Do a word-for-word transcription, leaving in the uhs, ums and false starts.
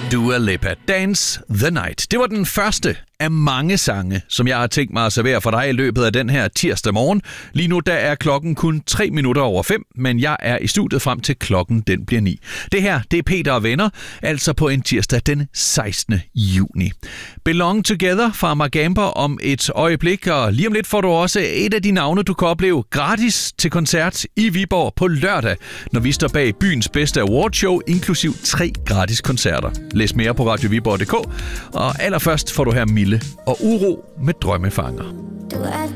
Dua Lipa, Dance the Night. Det var den første af mange sange, som jeg har tænkt mig at servere for dig i løbet af den her tirsdag morgen. Lige nu der er klokken kun tre minutter over fem, men jeg er i studiet frem til klokken den bliver ni. Det her, det er Peter og Venner, altså på en tirsdag den sekstende juni. Belong Together fra Magambo om et øjeblik, og lige om lidt får du også et af de navne, du kan opleve gratis til koncert i Viborg på lørdag, når vi står bag byens bedste awardshow, inklusiv tre gratis koncerter. Læs mere på radio viborg punktum d k, og allerførst får du her Mille og Uro med Drømmefanger. Du er